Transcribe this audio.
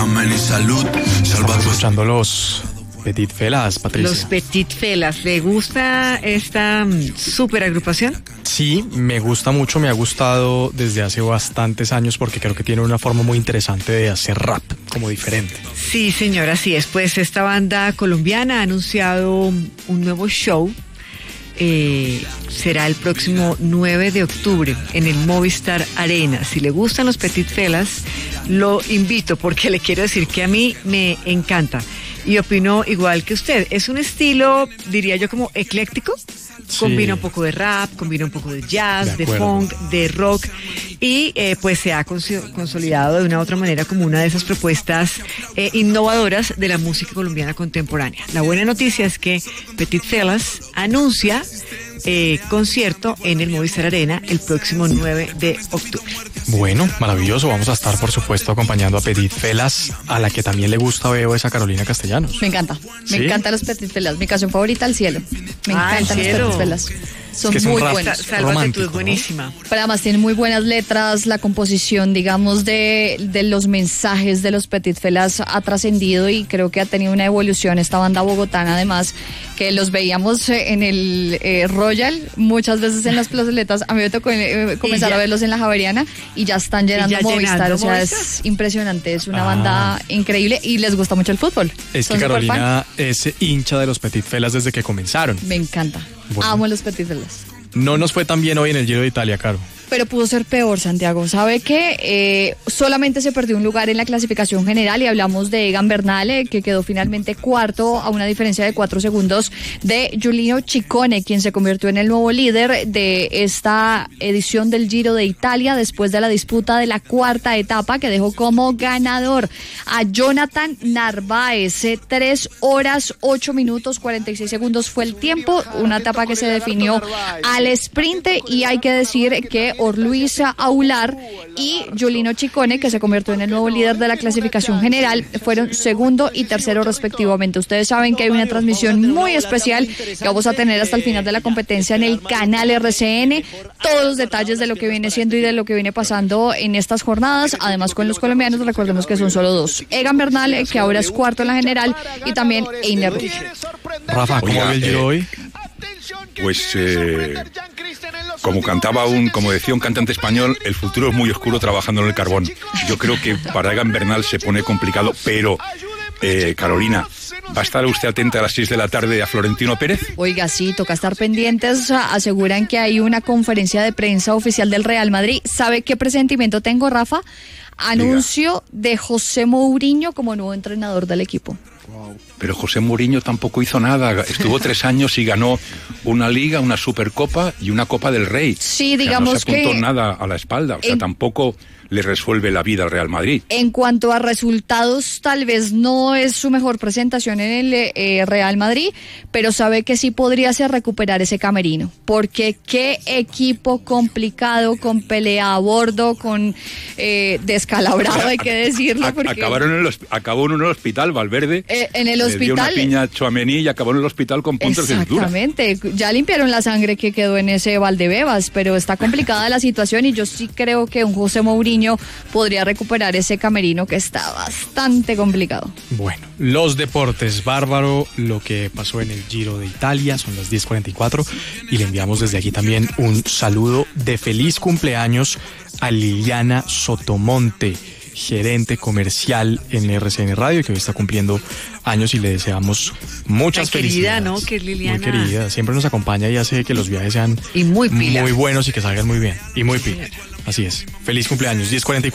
amén y salud. Estamos escuchando los Petit Felas, Patricia. Los Petit Felas. ¿Le gusta esta super agrupación? Sí, me gusta mucho, me ha gustado desde hace bastantes años porque creo que tiene una forma muy interesante de hacer rap, como diferente. Sí, señora, así es. Pues esta banda colombiana ha anunciado un nuevo show. Será el próximo 9 de octubre en el Movistar Arena. Si le gustan los Petit Felas, lo invito porque le quiero decir que a mí me encanta. Y opino igual que usted. Es un estilo, diría yo, como ecléctico. Sí. Combina un poco de rap, combina un poco de jazz, de funk, de rock. Y pues se ha consolidado de una u otra manera como una de esas propuestas innovadoras de la música colombiana contemporánea. La buena noticia es que Petit Felas anuncia concierto en el Movistar Arena el próximo 9 de octubre. Bueno, maravilloso. Vamos a estar, por supuesto, acompañando a Petit Felas, a la que también le gusta, veo, es a Carolina Castellanos. Me encanta. Me encantan los Petit Felas. Mi canción favorita, El Cielo. Me encantan los Petit Felas. Son muy buenos. Sálvate tú, es buenísima. Pero además tienen muy buenas letras, la composición, digamos, de los mensajes de los Petit Felas ha trascendido y creo que ha tenido una evolución esta banda bogotana, además, que los veíamos en el Royal, muchas veces en las plazoletas. A mí me tocó comenzar a verlos en la Javeriana y ya están llenando Movistar, o sea, es impresionante, es una banda increíble y les gusta mucho el fútbol. Es que Carolina es hincha de los Petit Felas desde que comenzaron. Me encanta. Bueno. Amo los Petit Felas. No nos fue tan bien hoy en el Giro de Italia, Caro. Pero pudo ser peor, Santiago. ¿Sabe qué? Solamente se perdió un lugar en la clasificación general y hablamos de Egan Bernal, que quedó finalmente cuarto a una diferencia de 4 segundos de Giulio Ciccone, quien se convirtió en el nuevo líder de esta edición del Giro de Italia después de la disputa de la cuarta etapa, que dejó como ganador a Jonathan Narváez. 3 horas, 8 minutos, 46 segundos fue el tiempo. Una etapa que se definió al sprint y hay que decir que Luisa Aular y Giulio Ciccone, que se convirtió en el nuevo líder de la clasificación general, fueron segundo y tercero respectivamente. Ustedes saben que hay una transmisión muy especial que vamos a tener hasta el final de la competencia en el canal RCN, todos los detalles de lo que viene siendo y de lo que viene pasando en estas jornadas, además con los colombianos, recordemos que son solo 2, Egan Bernal, que ahora es cuarto en la general, y también Einer Rubio. Rafa, ¿cómo ve el Giro hoy? Pues como decía un cantante español, el futuro es muy oscuro trabajando en el carbón. Yo creo que para Egan Bernal se pone complicado, pero Carolina, ¿va a estar usted atenta a las 6 de la tarde a Florentino Pérez? Oiga, sí, toca estar pendientes. Aseguran que hay una conferencia de prensa oficial del Real Madrid. ¿Sabe qué presentimiento tengo, Rafa? Anuncio de José Mourinho como nuevo entrenador del equipo. Pero José Mourinho tampoco hizo nada. Estuvo 3 años y ganó una Liga, una Supercopa y una Copa del Rey. Sí, digamos no se apuntó nada a la espalda. O sea, tampoco le resuelve la vida al Real Madrid. En cuanto a resultados, tal vez no es su mejor presentación en el Real Madrid, pero sabe que sí podría ser recuperar ese camerino, porque qué equipo complicado, con pelea a bordo, con descalabrado, hay que decirlo. Porque acabó en un hospital, Valverde. En el hospital. Le dio una piña a Tchouaméni y acabó en el hospital con puntos de sutura. Exactamente, ya limpiaron la sangre que quedó en ese Valdebebas, pero está complicada la situación y yo sí creo que un José Mourinho podría recuperar ese camerino que está bastante complicado. Bueno, los deportes, bárbaro lo que pasó en el Giro de Italia, son las 10:44 y le enviamos desde aquí también un saludo de feliz cumpleaños a Liliana Sotomonte, gerente comercial en RCN Radio, que hoy está cumpliendo años y le deseamos muchas felicidades. ¿No? Que es Liliana. Muy querida, siempre nos acompaña y hace que los viajes sean muy buenos y que salgan muy bien. Y muy pila. Así es. Feliz cumpleaños, 10:44.